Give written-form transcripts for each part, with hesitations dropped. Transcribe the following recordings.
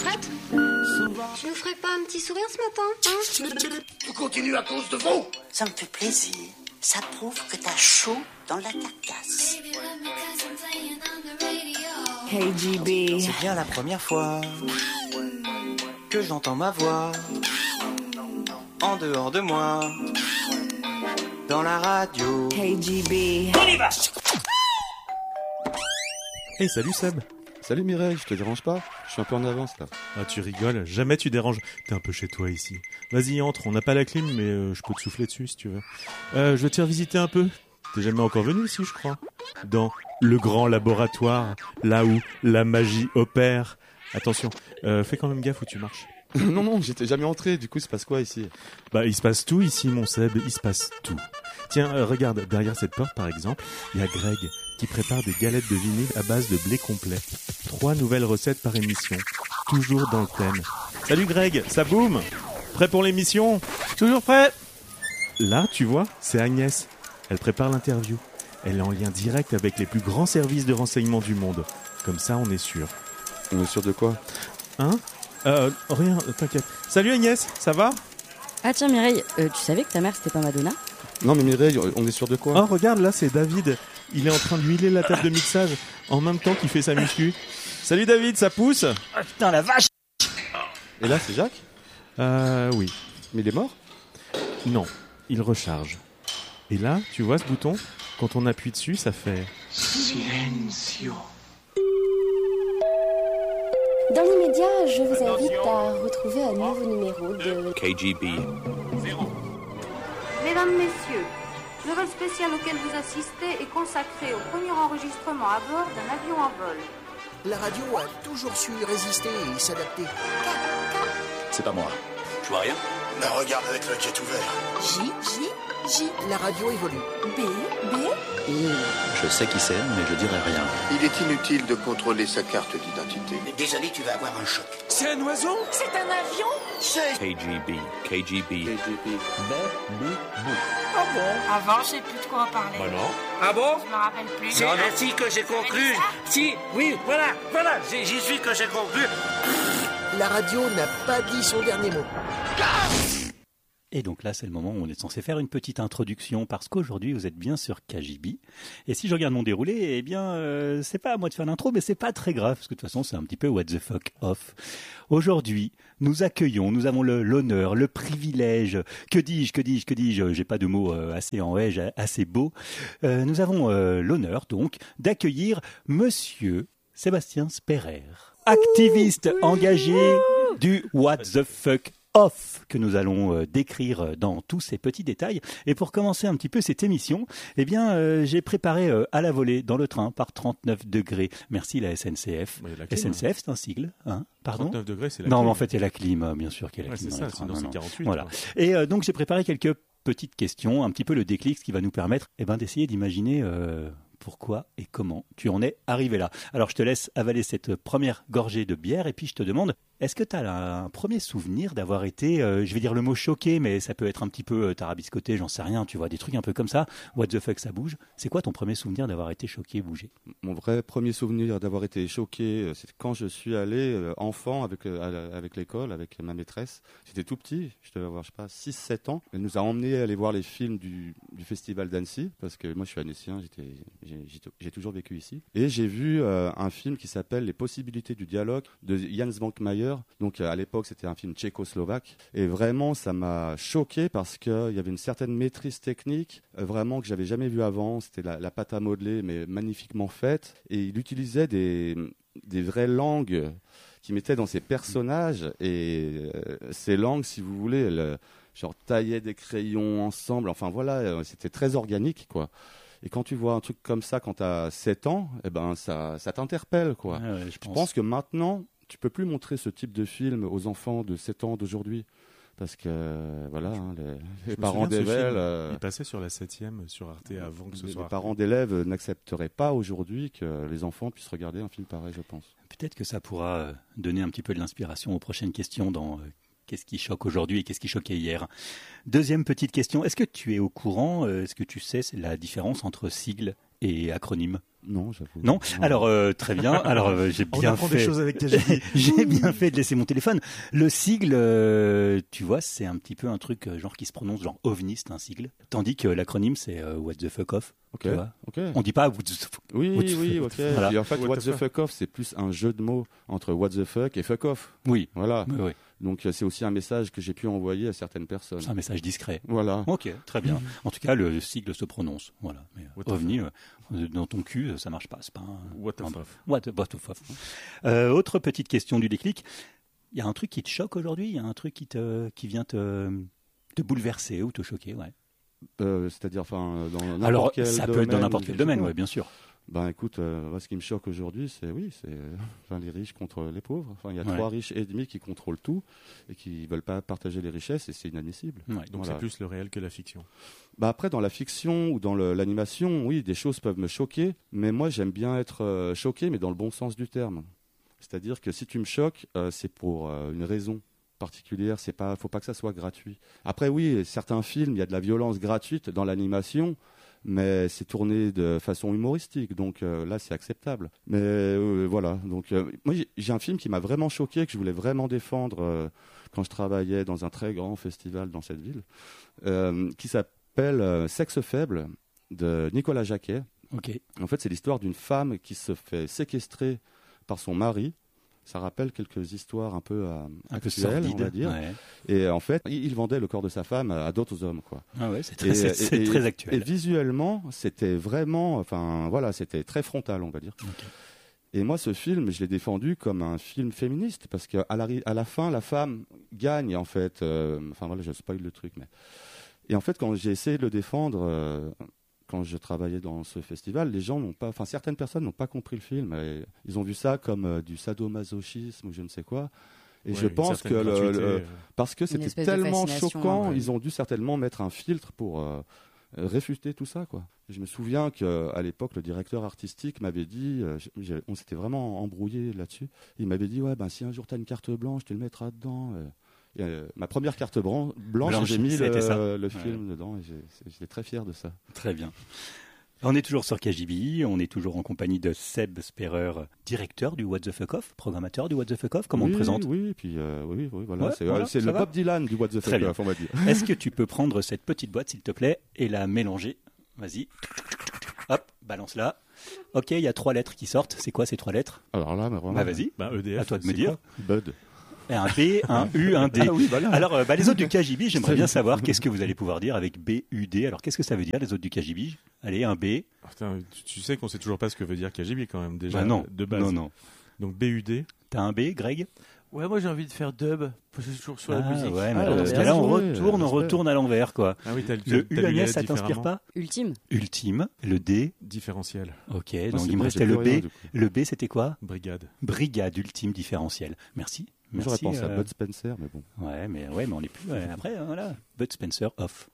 prête? Tu nous ferais pas un petit sourire ce matin, hein? Tout continue à cause de vous. Ça me fait plaisir. Ça prouve que t'as chaud dans la carcasse. KGB. C'est bien la première fois que j'entends ma voix en dehors de moi, dans la radio. KGB. On y va. Hey, salut Seb. Salut Mireille, je te dérange pas? Je suis un peu en avance là. Ah, tu rigoles, jamais tu déranges. T'es un peu chez toi ici. Vas-y, entre, on n'a pas la clim, mais je peux te souffler dessus si tu veux. Je vais te faire visiter un peu. T'es jamais encore venu ici, je crois. Dans le grand laboratoire, là où la magie opère. Attention, fais quand même gaffe où tu marches. Non, j'étais jamais entré, du coup il se passe quoi ici? Bah, il se passe tout ici, mon Seb, il se passe tout. Tiens, regarde, derrière cette porte, par exemple, il y a Greg qui prépare des galettes de vinyle à base de blé complet. 3 nouvelles recettes par émission, toujours dans le thème. Salut Greg, ça boum? Prêt pour l'émission? Toujours prêt? Là, tu vois, c'est Agnès. Elle prépare l'interview. Elle est en lien direct avec les plus grands services de renseignement du monde. Comme ça, on est sûr. On est sûr de quoi? Hein? Rien, t'inquiète. Salut Agnès, ça va? Ah tiens Mireille, tu savais que ta mère c'était pas Madonna? Non mais Mireille, on est sûr de quoi? Oh regarde, là c'est David. Il est en train d'huiler la table de mixage en même temps qu'il fait sa muscu. Salut David, ça pousse? Oh putain la vache! Et là c'est Jacques? Oui. Mais il est mort? Non, il recharge. Et là, tu vois ce bouton? Quand on appuie dessus, ça fait... Silencio. Dans l'immédiat, je vous invite à retrouver un nouveau numéro de KGB. Mesdames, Messieurs, le vol spécial auquel vous assistez est consacré au premier enregistrement à bord d'un avion en vol. La radio a toujours su résister et s'adapter. C'est pas moi. Je vois rien. Mais regarde avec le jet ouvert. J. La radio évolue. B. Je sais qui c'est, mais je dirai rien. Il est inutile de contrôler sa carte d'identité. Désolé, tu vas avoir un choc. C'est un oiseau? C'est un avion? KGB. KGB. Ah bon? Avant, je sais plus de quoi on parlait. Bah non. Ah bon? Je me rappelle plus. C'est ainsi que j'ai conclu. Si, oui, voilà, j'y suis que j'ai conclu. La radio n'a pas dit son dernier mot. Et donc là, c'est le moment où on est censé faire une petite introduction parce qu'aujourd'hui, vous êtes bien sur KGB. Et si je regarde mon déroulé, eh bien, c'est pas à moi de faire l'intro, mais c'est pas très grave parce que de toute façon, c'est un petit peu what the fuck off. Aujourd'hui, nous avons l'honneur, le privilège, que dis-je, j'ai pas de mots assez en wesh, assez beau. Nous avons l'honneur donc d'accueillir Monsieur Sébastien Sperrer, activiste engagé du what the fuck off que nous allons décrire dans tous ces petits détails. Et pour commencer un petit peu cette émission, eh bien, j'ai préparé à la volée dans le train par 39 degrés. Merci la SNCF. La clim, SNCF, c'est un sigle, hein? Pardon? 39 degrés, c'est la non, clim. Mais en fait, il y a la clim, bien sûr qu'il y a la clim. C'est ça, sinon c'est 48. Voilà. Quoi. Et donc, j'ai préparé quelques petites questions, un petit peu le déclic, ce qui va nous permettre d'essayer d'imaginer pourquoi et comment tu en es arrivé là. Alors, je te laisse avaler cette première gorgée de bière et puis je te demande, est-ce que tu as un premier souvenir d'avoir été, je vais dire le mot choqué, mais ça peut être un petit peu tarabiscoté, j'en sais rien, tu vois, des trucs un peu comme ça, what the fuck ça bouge. C'est quoi ton premier souvenir d'avoir été choqué, bougé? Mon vrai premier souvenir d'avoir été choqué, c'est quand je suis allé enfant avec l'école, avec ma maîtresse. J'étais tout petit, je devais avoir, je sais pas, 6-7 ans. Elle nous a emmenés aller voir les films du festival d'Annecy, parce que moi je suis annécien, j'ai toujours vécu ici. Et j'ai vu un film qui s'appelle Les possibilités du dialogue de Jan Svankmajer. Donc à l'époque c'était un film tchécoslovaque et vraiment ça m'a choqué parce qu'il y avait une certaine maîtrise technique vraiment que j'avais jamais vu avant. C'était la pâte à modeler mais magnifiquement faite et il utilisait des vraies langues qu'il mettait dans ses personnages et ces langues, si vous voulez, elles, genre taillaient des crayons ensemble, enfin voilà, c'était très organique quoi. Et quand tu vois un truc comme ça quand tu as 7 ans, eh ben ça t'interpelle quoi. Ah ouais, je pense que maintenant tu peux plus montrer ce type de film aux enfants de 7 ans d'aujourd'hui. Parce que, voilà, les parents d'élèves... il passait sur la 7e, sur Arte, avant que ce soit... Les parents d'élèves n'accepteraient pas aujourd'hui que les enfants puissent regarder un film pareil, je pense. Peut-être que ça pourra donner un petit peu de l'inspiration aux prochaines questions dans... Qu'est-ce qui choque aujourd'hui et qu'est-ce qui choquait hier? Deuxième petite question, est-ce que tu es au courant, est-ce que tu sais la différence entre sigle et acronyme? Non, j'avoue. Non. Alors très bien. Alors j'ai bien fait. Des choses avec KGB. J'ai bien fait de laisser mon téléphone. Le sigle, tu vois, c'est un petit peu un truc genre qui se prononce genre OVNI, c'est un sigle. Tandis que l'acronyme c'est What the fuck off. Ok. Tu vois. Ok. On dit pas What the fuck. Oui, ok. Voilà. Et en fait, What the fuck off, c'est plus un jeu de mots entre What the fuck et fuck off. Oui. Voilà. Oui. Donc c'est aussi un message que j'ai pu envoyer à certaines personnes. C'est un message discret. Voilà. Ok, très bien. En tout cas, le sigle se prononce. Voilà. Mais OVNI, dans ton cul, ça marche pas. C'est pas un... What the fuck. What the fuck. Autre petite question du déclic. Il y a un truc qui te choque aujourd'hui? Il y a un truc qui vient te bouleverser ou te choquer, ouais. C'est-à-dire, enfin, dans n'importe Alors, quel ça domaine, peut être dans n'importe quel domaine, oui, bien sûr. Ben écoute, ce qui me choque aujourd'hui, c'est les riches contre les pauvres. Enfin, il y a 3 riches et demi qui contrôlent tout et qui veulent pas partager les richesses, et c'est inadmissible. Ouais, donc c'est plus le réel que la fiction. Bah après, dans la fiction ou dans l'animation, oui, des choses peuvent me choquer, mais moi j'aime bien être choqué, mais dans le bon sens du terme. C'est-à-dire que si tu me choques, c'est pour une raison particulière. Faut pas que ça soit gratuit. Après, oui, certains films, il y a de la violence gratuite dans l'animation, mais c'est tourné de façon humoristique, donc là c'est acceptable. Mais voilà, donc moi j'ai un film qui m'a vraiment choqué, que je voulais vraiment défendre quand je travaillais dans un très grand festival dans cette ville, qui s'appelle Sexe faible, de Nicolas Jacquet. Okay. En fait, c'est l'histoire d'une femme qui se fait séquestrer par son mari. Ça rappelle quelques histoires un peu actuelles, on va dire. Ouais. Et en fait, il vendait le corps de sa femme à d'autres hommes, quoi. Ah ouais, c'est très actuel. Et visuellement, c'était vraiment, enfin voilà, c'était très frontal, on va dire. Okay. Et moi, ce film, je l'ai défendu comme un film féministe, parce qu'à la fin, la femme gagne, en fait. Enfin voilà, je spoil le truc, mais. Et en fait, quand j'ai essayé de le défendre. Quand je travaillais dans ce festival, certaines personnes n'ont pas compris le film. Ils ont vu ça comme du sadomasochisme ou je ne sais quoi. Et je pense que parce que c'était tellement choquant, ils ont dû certainement mettre un filtre pour réfuter tout ça, quoi. Je me souviens qu'à l'époque, le directeur artistique m'avait dit, on s'était vraiment embrouillé là-dessus. Il m'avait dit, si un jour tu as une carte blanche, tu le mettras dedans. Ma première carte blanche, j'ai mis le film dedans, et j'étais très fier de ça. Très bien. On est toujours sur KGB, on est toujours en compagnie de Seb Sperer, directeur du What the Fuck Off, programmateur du What the Fuck Off, comment on le présente? Oui, puis voilà, c'est le Bob Dylan du What the Fuck Off, on va dire. Est-ce que tu peux prendre cette petite boîte, s'il te plaît, et la mélanger? Vas-y. Hop, balance-la. Ok, il y a 3 lettres qui sortent. C'est quoi ces 3 lettres? Alors là, vraiment. Vas-y, EDF, à toi de me dire. Bud. Un B, un U, un D. Ah oui, voilà. Alors, les autres du KGB, j'aimerais bien savoir qu'est-ce que vous allez pouvoir dire avec B, U, D. Alors, qu'est-ce que ça veut dire, les autres du KGB? Allez, un B. Putain, tu sais qu'on sait toujours pas ce que veut dire KGB quand même, déjà, de base. Non. Donc, BUD. T'as un B, Greg? Ouais, moi j'ai envie de faire dub, parce que c'est toujours sur la musique. Ouais, mais dans ce cas-là, on retourne à l'envers, quoi. Ah oui, le U, Agnès, ça t'inspire pas? Ultime. Le D? Différentiel. Ok, donc il me restait le B. Le B, c'était quoi? Brigade. Ultime différentiel. Merci. J'aurais pensé à Bud Spencer, mais bon. Ouais, mais on est plus. Après, voilà, Bud Spencer off.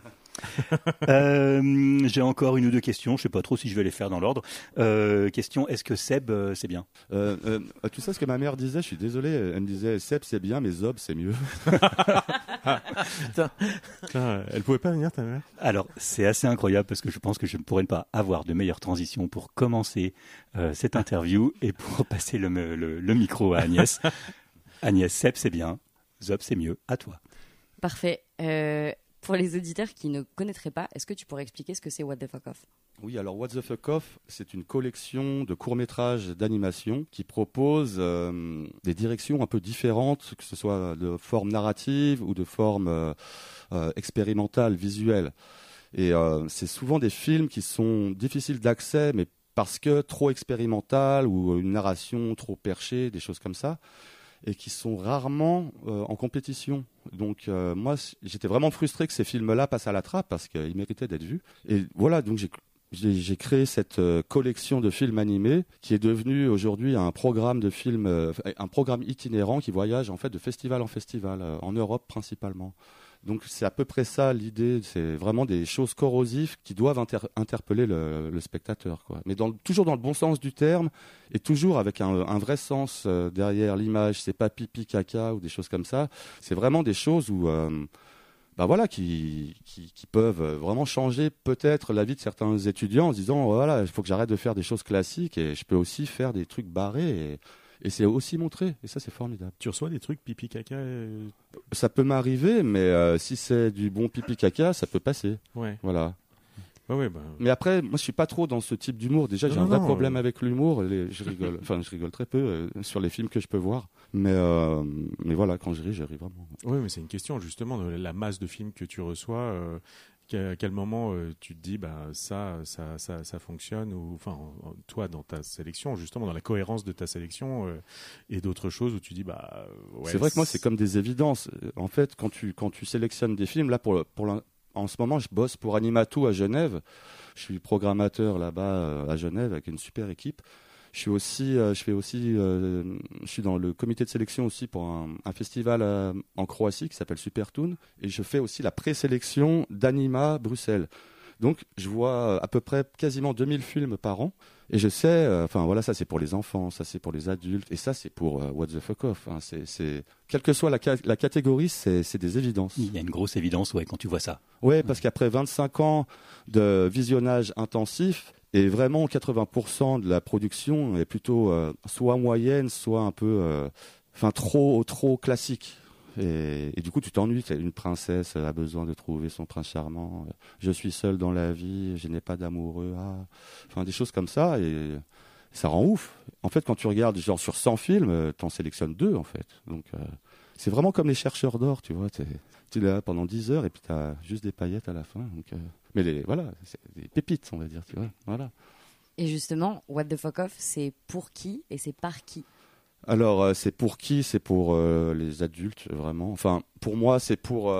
J'ai encore 1 ou 2 questions. Je sais pas trop si je vais les faire dans l'ordre. Question: est-ce que Seb c'est bien? Tu sais ce que ma mère disait? Je suis désolé. Elle me disait Seb c'est bien, mais Zob c'est mieux. Putain, elle pouvait pas venir, ta mère? Alors c'est assez incroyable parce que je pense que je ne pourrais pas avoir de meilleure transition pour commencer cette interview et pour passer le micro à Agnès. Agnès, Seb c'est bien, Zob c'est mieux. À toi. Parfait. Pour les auditeurs qui ne connaîtraient pas, est-ce que tu pourrais expliquer ce que c'est What the Fuck Off? Oui, alors What the Fuck Off, c'est une collection de courts-métrages d'animation qui propose des directions un peu différentes, que ce soit de forme narrative ou de forme expérimentale, visuelle. Et c'est souvent des films qui sont difficiles d'accès, mais parce que trop expérimental ou une narration trop perchée, des choses comme ça, et qui sont rarement en compétition. Donc moi, j'étais vraiment frustré que ces films-là passent à la trappe parce qu'ils méritaient d'être vus. Et voilà, donc j'ai créé cette collection de films animés qui est devenue aujourd'hui un programme de films, un programme itinérant qui voyage en fait de festival en festival, en Europe principalement. Donc c'est à peu près ça l'idée, c'est vraiment des choses corrosives qui doivent interpeller le spectateur, quoi. Mais toujours dans le bon sens du terme et toujours avec un vrai sens derrière l'image. C'est pas pipi caca ou des choses comme ça. C'est vraiment des choses où voilà, qui peuvent vraiment changer peut-être la vie de certains étudiants en se disant voilà, il faut que j'arrête de faire des choses classiques et je peux aussi faire des trucs barrés et c'est aussi montré et ça c'est formidable. Tu reçois des trucs pipi caca Ça peut m'arriver, mais si c'est du bon pipi caca, ça peut passer. Ouais. Voilà. Ouais, Mais après, moi je suis pas trop dans ce type d'humour. Déjà, j'ai un vrai problème avec l'humour. Je rigole. Enfin, je rigole très peu sur les films que je peux voir. Mais voilà, quand je ris vraiment. Oui, mais c'est une question justement de la masse de films que tu reçois. À quel moment tu te dis ça fonctionne ou enfin toi dans ta sélection justement dans la cohérence de ta sélection et d'autres choses où tu dis c'est vrai que moi c'est comme des évidences. En fait, quand tu sélectionnes des films là en ce moment, je bosse pour Animatou à Genève. Je suis programmateur là-bas à Genève avec une super équipe. Je suis dans le comité de sélection aussi pour un festival en Croatie qui s'appelle Supertoon. Et je fais aussi la présélection d'Anima Bruxelles. Donc, je vois à peu près quasiment 2000 films par an. Et je sais, ça c'est pour les enfants, ça c'est pour les adultes, et ça c'est pour What the fuck off. Hein. Quelle que soit la catégorie, c'est des évidences. Il y a une grosse évidence, quand tu vois ça. Ouais, parce qu'après 25 ans de visionnage intensif, et vraiment 80% de la production est plutôt soit moyenne, soit un peu, trop classique. Et du coup, tu t'ennuies. Une princesse a besoin de trouver son prince charmant. Je suis seule dans la vie, je n'ai pas d'amoureux. Des choses comme ça. Et ça rend ouf. En fait, quand tu regardes genre sur 100 films, t'en sélectionnes 2 en fait. Donc, c'est vraiment comme les chercheurs d'or, tu vois. Tu es là pendant 10 heures et puis t'as juste des paillettes à la fin. Donc, mais c'est des pépites, on va dire, tu vois. Voilà. Et justement, What the fuck off, c'est pour qui et c'est par qui? Alors, c'est pour qui? C'est pour les adultes, vraiment. Enfin, pour moi, c'est pour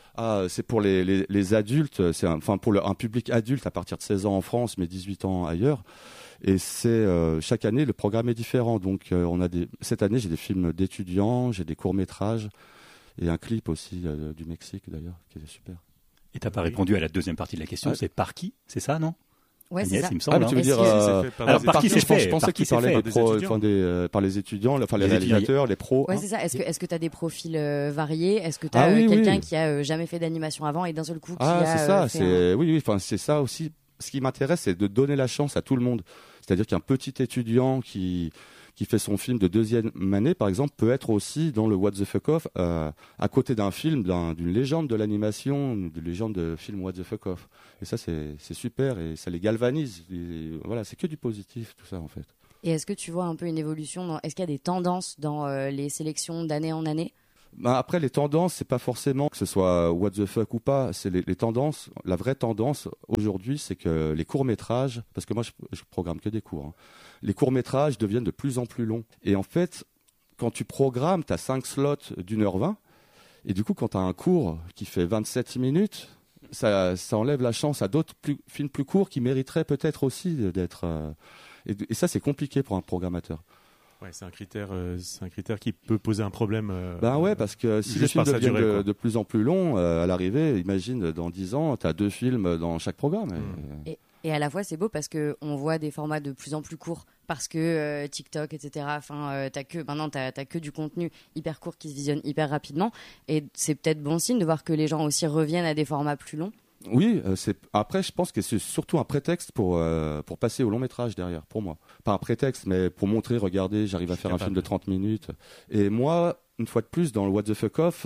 les adultes. C'est pour un public adulte à partir de 16 ans en France, mais 18 ans ailleurs. Et c'est chaque année, le programme est différent. Donc, cette année, j'ai des films d'étudiants, j'ai des courts-métrages et un clip aussi du Mexique, d'ailleurs, qui est super. Et tu n'as pas répondu à la deuxième partie de la question, c'est par qui? C'est ça, non? Ouais, c'est ça. Il me semble. Tu veux dire par qui c'est fait? Je pensais qu'il parlait par les étudiants, les réalisateurs, les pros. Ouais, c'est ça. Est-ce que tu as des profils variés? Est-ce que tu as quelqu'un qui a jamais fait d'animation avant et d'un seul coup qui a c'est ça aussi. Ce qui m'intéresse, c'est de donner la chance à tout le monde. C'est-à-dire qu'un petit étudiant qui fait son film de deuxième année, par exemple, peut être aussi dans le What the fuck off à côté d'un film, d'une légende de l'animation, d'une légende de film What the fuck off. Et ça, c'est super et ça les galvanise. Et voilà, c'est que du positif, tout ça, en fait. Et est-ce que tu vois un peu une évolution est-ce qu'il y a des tendances dans les sélections d'année en année? Après, les tendances, c'est pas forcément que ce soit what the fuck ou pas. C'est les tendances. La vraie tendance aujourd'hui, c'est que les courts-métrages, parce que moi, je programme que des courts, hein, les courts-métrages deviennent de plus en plus longs. Et en fait, quand tu programmes, tu as 5 slots d'1h20. Et du coup, quand tu as un court qui fait 27 minutes, ça enlève la chance à d'autres films plus courts qui mériteraient peut-être aussi d'être... Et ça, c'est compliqué pour un programmateur. Ouais, c'est un critère qui peut poser un problème. Parce que si les films deviennent de plus en plus longs, à l'arrivée, imagine dans 10 ans, tu as 2 films dans chaque programme. Et à la fois, c'est beau parce qu'on voit des formats de plus en plus courts parce que TikTok, etc. Maintenant, t'as que du contenu hyper court qui se visionne hyper rapidement. Et c'est peut-être bon signe de voir que les gens aussi reviennent à des formats plus longs. Oui, après je pense que c'est surtout un prétexte pour passer au long métrage derrière, pour moi. Pas un prétexte, mais pour montrer, regardez, j'arrive à faire un film de 30 minutes. Et moi, une fois de plus, dans le What the fuck off,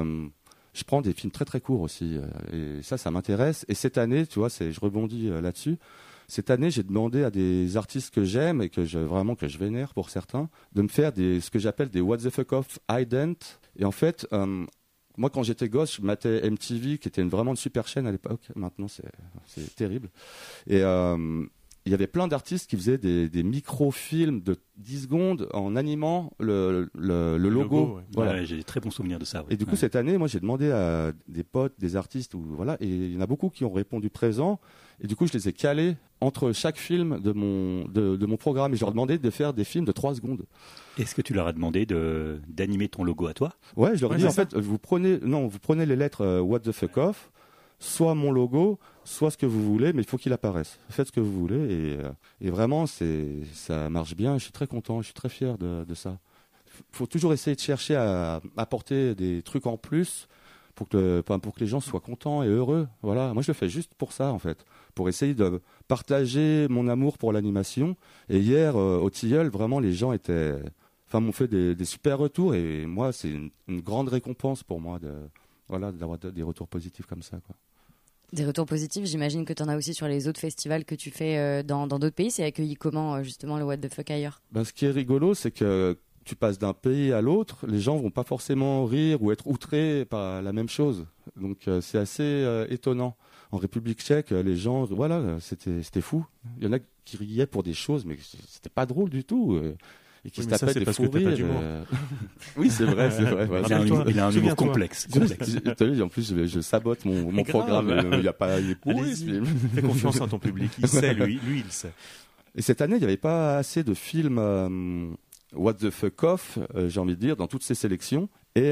je prends des films très très courts aussi. Et ça m'intéresse. Et cette année, tu vois, je rebondis là-dessus. Cette année, j'ai demandé à des artistes que j'aime et que je vénère pour certains, de me faire ce que j'appelle des What the fuck off ident. Et en fait... moi, quand j'étais gosse, je matais MTV, qui était vraiment une super chaîne à l'époque. Maintenant, c'est terrible. Et il y avait plein d'artistes qui faisaient des micro-films de 10 secondes en animant le logo. Ouais. Voilà. J'ai des très bons souvenirs de ça. Ouais. Et du coup, cette année, moi, j'ai demandé à des potes, des artistes, et il y en a beaucoup qui ont répondu présent. Et du coup, je les ai calés entre chaque film de mon programme. Et je leur ai demandé de faire des films de 3 secondes. Est-ce que tu leur as demandé d'animer ton logo à toi? Ouais, je leur ai dit, en fait, vous prenez les lettres What the fuck off, soit mon logo, soit ce que vous voulez, mais il faut qu'il apparaisse. Faites ce que vous voulez. Et vraiment, ça marche bien. Je suis très content, je suis très fier de ça. Il faut toujours essayer de chercher à apporter des trucs en plus, pour que les gens soient contents et heureux. Voilà, moi je le fais juste pour ça en fait, pour essayer de partager mon amour pour l'animation. Et hier au Tilleul, vraiment les gens m'ont fait des super retours et moi c'est une grande récompense pour moi d'avoir des retours positifs comme ça, quoi. Des retours positifs, j'imagine que tu en as aussi sur les autres festivals que tu fais dans d'autres pays. C'est accueilli comment justement le What the Fuck ailleurs? Ce qui est rigolo, c'est que tu passes d'un pays à l'autre, les gens vont pas forcément rire ou être outrés par la même chose. Donc c'est assez étonnant. En République tchèque, les gens, voilà, c'était fou. Il y en a qui riaient pour des choses, mais c'était pas drôle du tout. Et qui se tapaient des fous rires. Oui, c'est vrai. Ouais. Il a un humour complexe. T'as vu, en plus, je sabote mon programme. Il n'y a pas les pourris. Fais confiance à ton public. Il sait, lui, il sait. Et cette année, il n'y avait pas assez de films what the fuck off, j'ai envie de dire, dans toutes ces sélections.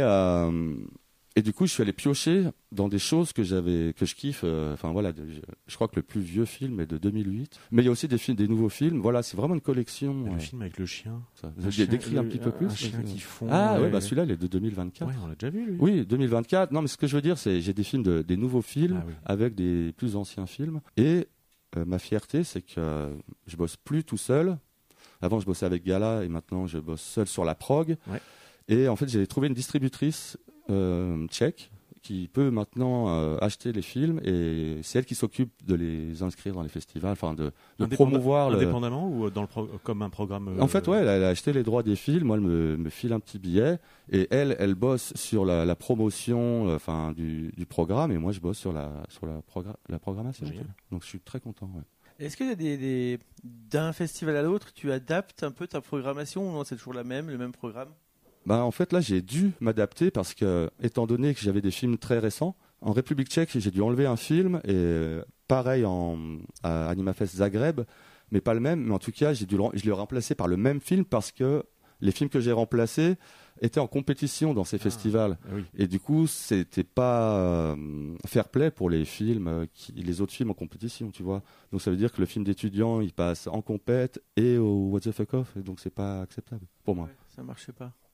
Et du coup, je suis allé piocher dans des choses que je kiffe. Je crois que le plus vieux film est de 2008. Mais il y a aussi des nouveaux films. Voilà, c'est vraiment une collection. Le film avec le chien. J'ai décrit un petit peu plus. Un chien qui fond. Celui-là, il est de 2024. Ouais, on l'a déjà vu, lui. Oui, 2024. Non, mais ce que je veux dire, c'est j'ai des films des nouveaux films avec des plus anciens films. Et ma fierté, c'est que je bosse plus tout seul. Avant, je bossais avec Gala et maintenant, je bosse seul sur la prog. Ouais. Et en fait, j'ai trouvé une distributrice tchèque qui peut maintenant acheter les films et c'est elle qui s'occupe de les inscrire dans les festivals, enfin de promouvoir indépendamment ou comme un programme. En fait, elle a acheté les droits des films. Moi, elle me file un petit billet et elle bosse sur la promotion, du programme et moi, je bosse sur la programmation. Donc, je suis très content. Ouais. Est-ce que d'un festival à l'autre, tu adaptes un peu ta programmation ou non, c'est toujours le même programme? En fait, là, j'ai dû m'adapter parce que, étant donné que j'avais des films très récents, en République tchèque, j'ai dû enlever un film et pareil à Animafest Zagreb, mais pas le même. Mais en tout cas, je l'ai remplacé par le même film parce que les films que j'ai remplacés étaient en compétition dans ces festivals. Oui. Et du coup, c'était pas fair play pour les films, les autres films en compétition, tu vois. Donc ça veut dire que le film d'étudiant, il passe en compète et au What the Fuck Off, et donc c'est pas acceptable pour moi. Ouais, ça marchait pas.